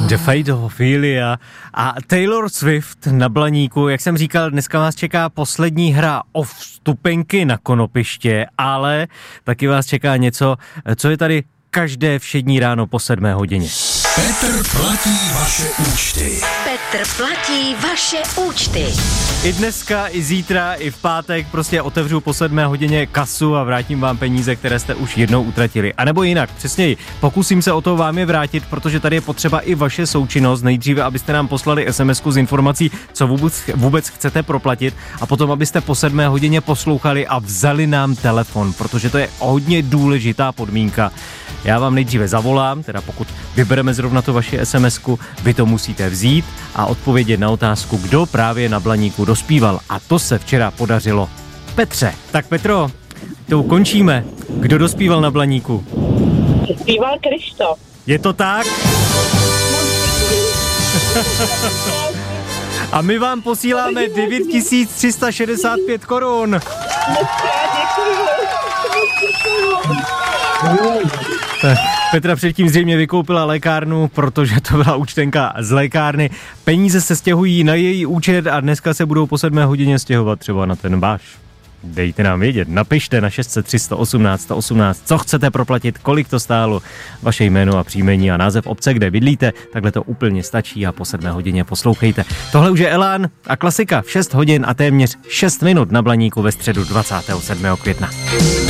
The Fate of Ophelia a Taylor Swift na Blaníku. Jak jsem říkal, dneska vás čeká poslední hra o vstupenky na konopiště, ale taky vás čeká něco, co je tady každé všední ráno po 7 hodině. Petr platí vaše účty. Petr platí vaše účty. I dneska, i zítra, i v pátek prostě otevřu po 7 hodině kasu a vrátím vám peníze, které jste už jednou utratili. A nebo jinak, přesněji, pokusím se o to vám je vrátit, protože tady je potřeba i vaše součinnost. Nejdříve, abyste nám poslali SMS-ku s informací, co vůbec chcete proplatit, a potom, abyste po 7 hodině poslouchali a vzali nám telefon, protože to je hodně důležitá podmínka. Já vám nejdříve zavolám, teda pokud vybereme zrovna tu vaši SMS-ku, vy to musíte vzít a odpovědět na otázku, kdo právě na Blaníku dospíval. A to se včera podařilo Petře. Tak Petro, to ukončíme. Kdo dospíval na Blaníku? Dospíval Krištof. Je to tak? A my vám posíláme 9365 korun. Petra předtím zřejmě vykoupila lékárnu, protože to byla účtenka z lékárny. Peníze se stěhují na její účet a dneska se budou po 7 hodině stěhovat třeba na ten váš. Dejte nám vědět, napište na 600 318 118, co chcete proplatit, kolik to stálo, vaše jméno a příjmení a název obce, kde bydlíte, takhle to úplně stačí a po 7 hodině poslouchejte. Tohle už je Elán a klasika v 6 hodin a téměř 6 minut na Blaníku ve středu 27. května.